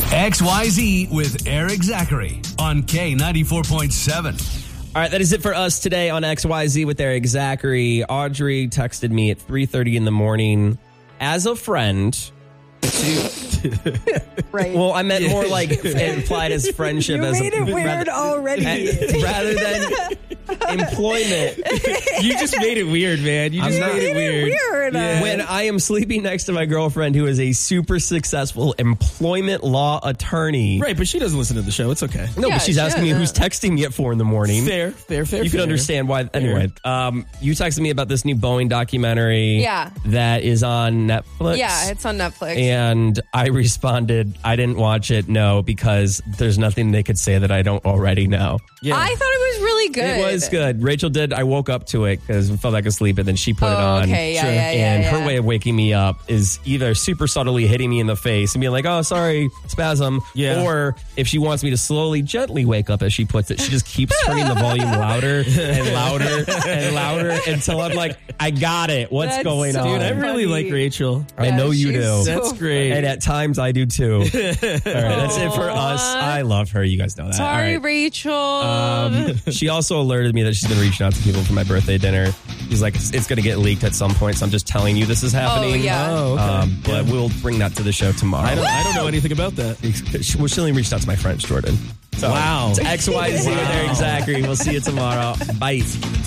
XYZ with Eric Zachary on K94.7. All right, that is it for us today on XYZ with Eric Zachary. Audrey texted me at 3:30 in the morning as a friend. Right. Well, I meant more like implied as friendship. You as made it weird already. Rather than employment. You just made it weird, man. You just made it weird. Yeah. When I am sleeping next to my girlfriend who is a super successful employment law attorney. Right, but she doesn't listen to the show. It's okay. No, but she's asking me who's texting me at 4 in the morning. Fair. You can understand why. Anyway, you texted me about this new Boeing documentary that is on Netflix. Yeah, it's on Netflix. And I responded, I didn't watch it, no, because there's nothing they could say that I don't already know. Yeah. I thought it was really good. It was good. Rachel did. I woke up to it because I felt like asleep, and then she put it on. Okay, yeah. Her way of waking me up is either super subtly hitting me in the face and being like, oh, sorry, spasm. Yeah. Or if she wants me to slowly, gently wake up, as she puts it, she just keeps turning the volume louder and louder and louder until I'm like, I got it. What's going on? Dude, I really like Rachel. I know you do. That's great. And at times I do too. All right, that's it for us. I love her. You guys know that. Sorry, All right. Rachel. She also alerted me that she's been reaching out to people for my birthday dinner. She's like, it's going to get leaked at some point, so I'm just telling you this is happening. Oh, yeah. Okay. But we'll bring that to the show tomorrow. I don't know anything about that. She only reached out to my friends, Jordan. So, wow. It's XYZ with Eric Zachary. We'll see you tomorrow. Bye.